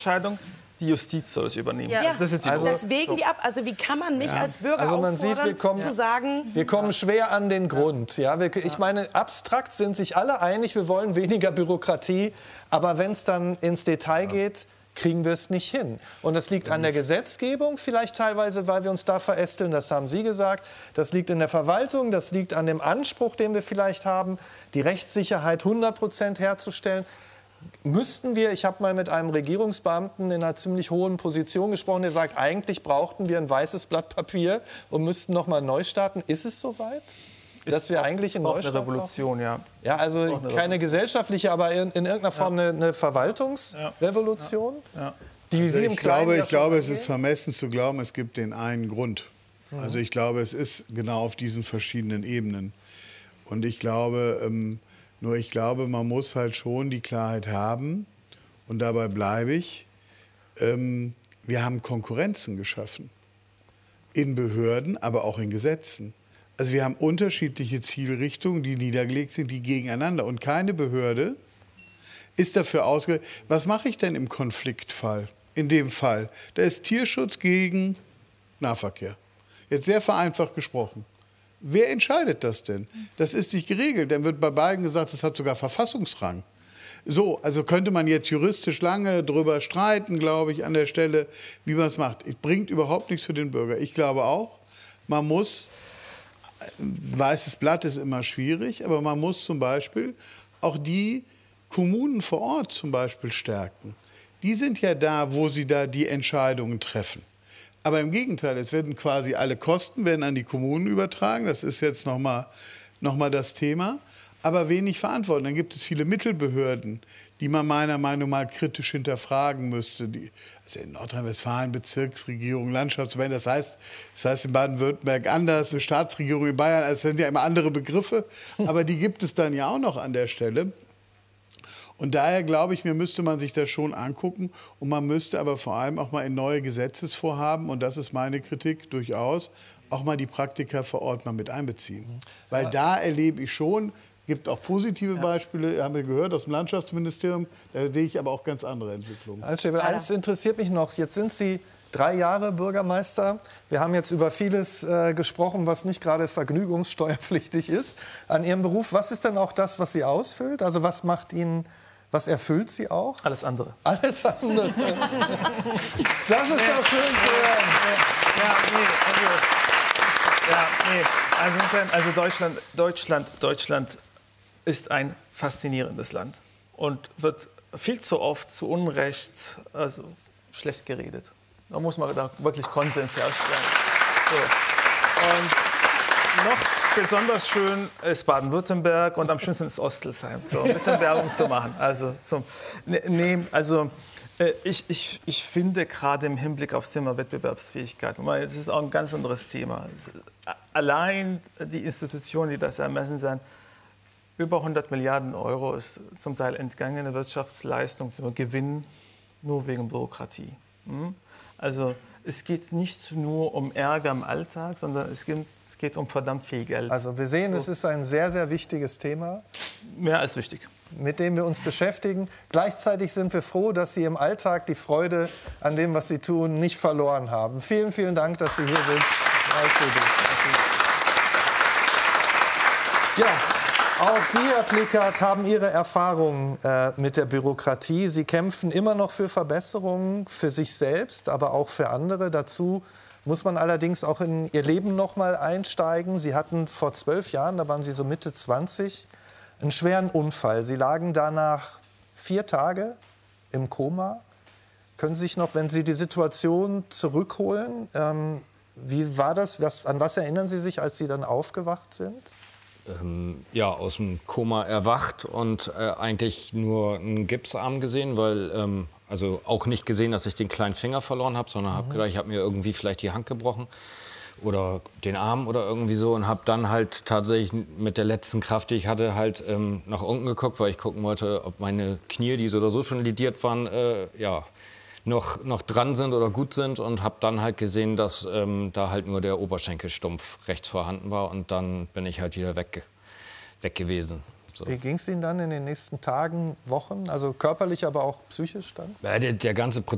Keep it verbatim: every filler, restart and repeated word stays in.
Entscheidung. Die Justiz soll es übernehmen. Ja. Also das ist die Also, Frage. das wägen die ab. Also wie kann man mich Ja. als Bürger Also man auffordern, sieht, wir kommen, zu sagen... wir kommen schwer an den Grund. Ja, wir, ich meine, abstrakt sind sich alle einig, wir wollen weniger Bürokratie. Aber wenn es dann ins Detail geht, kriegen wir es nicht hin. Und das liegt an der Gesetzgebung, vielleicht teilweise, weil wir uns da verästeln, das haben Sie gesagt. Das liegt in der Verwaltung, das liegt an dem Anspruch, den wir vielleicht haben, die Rechtssicherheit hundert Prozent herzustellen. Müssten wir, ich habe mal mit einem Regierungsbeamten in einer ziemlich hohen Position gesprochen, der sagt, eigentlich brauchten wir ein weißes Blatt Papier und müssten noch mal neu starten. Ist es soweit? Dass wir eigentlich einen Neustart eine Revolution, ja. Ja, also keine gesellschaftliche, aber in, in irgendeiner Form ja. eine, eine Verwaltungsrevolution, ja. Ja. die also Sie im ich Kleinen glaube, ja ich glaube, es angehen? ist vermessen zu glauben, es gibt den einen Grund. Mhm. Also ich glaube, es ist genau auf diesen verschiedenen Ebenen. Und ich glaube, ähm, nur ich glaube, man muss halt schon die Klarheit haben, und dabei bleibe ich, ähm, wir haben Konkurrenzen geschaffen. In Behörden, aber auch in Gesetzen. Also wir haben unterschiedliche Zielrichtungen, die niedergelegt sind, die gegeneinander. Und keine Behörde ist dafür ausgelegt. Was mache ich denn im Konfliktfall? In dem Fall, da ist Tierschutz gegen Nahverkehr. Jetzt sehr vereinfacht gesprochen. Wer entscheidet das denn? Das ist nicht geregelt. Dann wird bei beiden gesagt, das hat sogar Verfassungsrang. So, also könnte man jetzt juristisch lange drüber streiten, glaube ich, an der Stelle, wie man es macht. Es bringt überhaupt nichts für den Bürger. Ich glaube auch, man muss, weißes Blatt ist immer schwierig, aber man muss zum Beispiel auch die Kommunen vor Ort zum Beispiel stärken. Die sind ja da, wo sie da die Entscheidungen treffen. Aber im Gegenteil, es werden quasi alle Kosten werden an die Kommunen übertragen. Das ist jetzt noch mal, noch mal das Thema. Aber wenig Verantwortung. Dann gibt es viele Mittelbehörden, die man meiner Meinung nach mal kritisch hinterfragen müsste. Die, also in Nordrhein-Westfalen Bezirksregierung, Landschaftsverbände, das heißt, das heißt in Baden-Württemberg anders, eine Staatsregierung in Bayern, das sind ja immer andere Begriffe. Aber die gibt es dann ja auch noch an der Stelle. Und daher glaube ich, mir müsste man sich das schon angucken. Und man müsste aber vor allem auch mal in neue Gesetzesvorhaben, und das ist meine Kritik durchaus, auch mal die Praktiker vor Ort mal mit einbeziehen. Weil da erlebe ich schon, gibt auch positive Beispiele, haben wir gehört aus dem Landschaftsministerium, da sehe ich aber auch ganz andere Entwicklungen. Altstäbel, eins interessiert mich noch, jetzt sind Sie drei Jahre Bürgermeister. Wir haben jetzt über vieles äh, gesprochen, was nicht gerade vergnügungssteuerpflichtig ist an Ihrem Beruf. Was ist denn auch das, was Sie ausfüllt? Also was macht Ihnen, was erfüllt Sie auch? Alles andere. Alles andere. Das ist doch schön zu hören. Ja, nee, also, ja, nee, also, also Deutschland, Deutschland, Deutschland ist ein faszinierendes Land und wird viel zu oft zu Unrecht also schlecht geredet. Da muss man da wirklich Konsens herstellen. So. Und noch besonders schön ist Baden-Württemberg und am schönsten ist Ostelsheim. So ein bisschen Werbung zu machen. Also, so, nee, also äh, ich, ich, ich finde gerade im Hinblick aufs Thema Wettbewerbsfähigkeit, es ist auch ein ganz anderes Thema. Allein die Institutionen, die das ermessen sind, über hundert Milliarden Euro ist zum Teil entgangene Wirtschaftsleistung zu gewinnen, nur wegen Bürokratie. Hm? Also es geht nicht nur um Ärger im Alltag, sondern es geht, es geht um verdammt viel Geld. Also wir sehen, so. Es ist ein sehr, sehr wichtiges Thema. Mehr als wichtig. Mit dem wir uns beschäftigen. Gleichzeitig sind wir froh, dass Sie im Alltag die Freude an dem, was Sie tun, nicht verloren haben. Vielen, vielen Dank, dass Sie hier sind. Ja. Auch Sie, Herr Plickert, haben Ihre Erfahrungen äh, mit der Bürokratie. Sie kämpfen immer noch für Verbesserungen, für sich selbst, aber auch für andere. Dazu muss man allerdings auch in Ihr Leben noch mal einsteigen. Sie hatten vor zwölf Jahren, da waren Sie so Mitte zwanzig, einen schweren Unfall. Sie lagen danach vier Tage im Koma. Können Sie sich noch, wenn Sie die Situation zurückholen, ähm, wie war das? Was, an was erinnern Sie sich, als Sie dann aufgewacht sind? Ähm, ja, aus dem Koma erwacht und äh, eigentlich nur einen Gipsarm gesehen, weil ähm, also auch nicht gesehen, dass ich den kleinen Finger verloren habe, sondern mhm. habe gedacht, ich habe mir irgendwie vielleicht die Hand gebrochen oder den Arm oder irgendwie so und habe dann halt tatsächlich mit der letzten Kraft, die ich hatte, halt ähm, nach unten geguckt, weil ich gucken wollte, ob meine Knie, die so oder so schon lidiert waren, äh, ja noch, noch dran sind oder gut sind und habe dann halt gesehen, dass ähm, da halt nur der Oberschenkelstumpf rechts vorhanden war und dann bin ich halt wieder weg, weg gewesen. So. Wie ging es Ihnen dann in den nächsten Tagen, Wochen, also körperlich, aber auch psychisch dann? Ja, der, der ganze Prozess